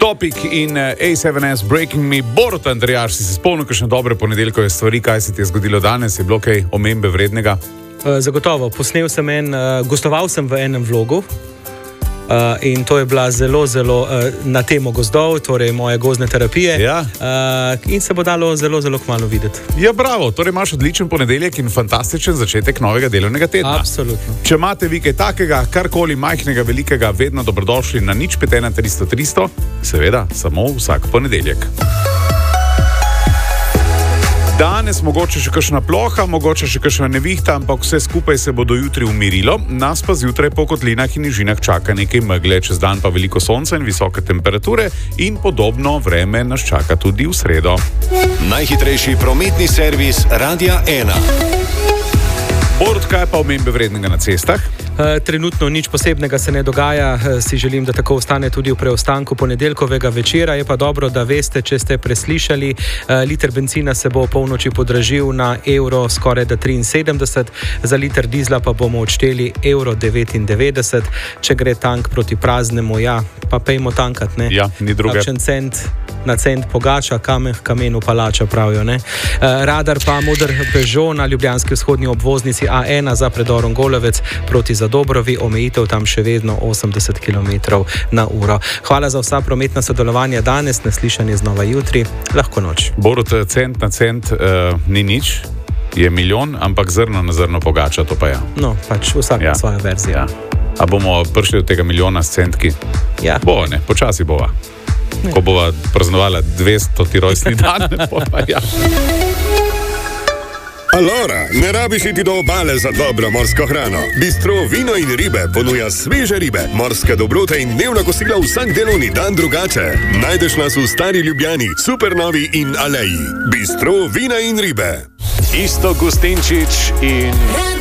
Topic in A7S Breaking Me. Borut Andrejaš, si se spomnil kakšne dobre ponedeljkove stvari, kaj se ti je zgodilo danes, je bilo kaj omembe vrednega? Zagotovo, gostoval sem v enem vlogu. In to je bila zelo na temo gozdov, torej moje gozdne terapije. Ja. In se bo dalo zelo kmalu videti. Ja, bravo, torej imaš odličen ponedeljek in fantastičen začetek novega delovnega tedna. Absolutno. Če imate vi kaj takega, karkoli majhnega, velikega, vedno dobrodošli na 051 300 300, seveda samo vsak ponedeljek. Danes mogoče še kakšna ploha, mogoče še kakšna nevihta, ampak vse skupaj se bo do jutri umirilo. Nas pa zjutraj po kotlinah in nižinah čaka nekaj megle, čez dan pa veliko sonca in visoke temperature in podobno vreme nas čaka tudi v sredo. Najhitrejši prometni servis Radia 1. Borut, kaj pa omembe vrednega na cestah? Trenutno nič posebnega se ne dogaja, si želim, da tako ostane tudi v preostanku ponedeljkovega večera. Je pa dobro, da veste, če ste preslišali, liter benzina se bo v polnoči podražil na evro skoraj da 73, za liter dizla pa bomo odšteli evro 99. Če gre tank proti praznemu, ja, pa pejmo tankat, ne? Ja, ni druge. Kakšen cent na cent pogača, kamen k kamenu palača, pravijo, ne? Radar pa moder Peugeot na ljubljanski vzhodni obvoznici A1 za predorom Golovec proti Zadobrovi, omejitev tam še vedno 80 km/h. Hvala za vsa prometna sodelovanja danes, naslišanje znova jutri, lahko noč. Borut, cent na cent ni nič, je milijon, ampak zrno na zrno pogača, to pa ja. No, pač vsak ima svojo verzijo. Ja. A bomo prišli od tega milijona s centki? Ja. Bova, ne, počasi bova. Ko bova praznovala 200. rojstni dan, pa ja. Alora, ne rabiš iti do obale za dobro morsko hrano. Bistro Vino in ribe ponuja sveže ribe, morske dobrote in dnevna kosila vsak delovni dan drugače. Najdeš nas v Stari Ljubljani, Supernovi in Aleji. Bistro Vina in ribe. Isto Gustinčič in...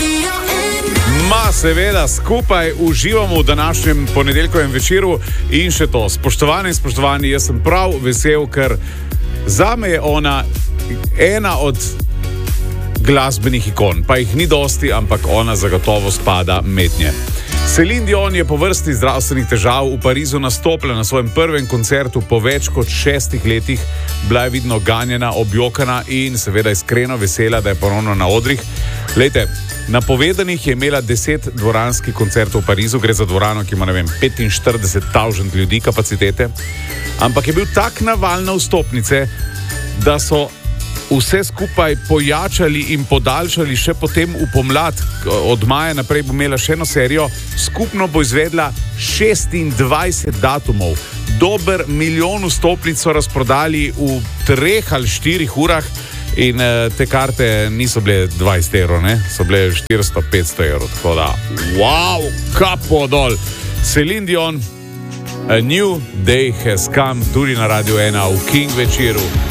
Seveda, skupaj uživamo v današnjem ponedeljkovem večeru in še to. Spoštovani in spoštovani, jaz sem prav vesel, ker zame je ona ena od glasbenih ikon, pa jih ni dosti, ampak ona zagotovo spada mednje. Celine Dion je po vrsti zdravstvenih težav v Parizu nastopila na svojem prvem koncertu po več kot 6 letih, bila je vidno ganjena, objokana in seveda iskreno vesela, da je ponovno na odrih. Glejte, napovedanih je imela 10 dvoranskih koncertov v Parizu, gre za dvorano, ki ima, 45,000 ljudi kapacitete, ampak je bil tak naval na vstopnice, da so vse skupaj pojačali in podaljšali še potem v pomlad. Od maja naprej bo imela še eno serijo, skupno bo izvedla 26 datumov. Dober milijon vstopnic so razprodali v 3 ali 4 urah in te karte niso bile 20 evrov, ne? So bile 400-500 evrov, tako da, wow, kapo dol. Celine Dion, A New Day Has Come, tudi na Radio 1 v King večeru.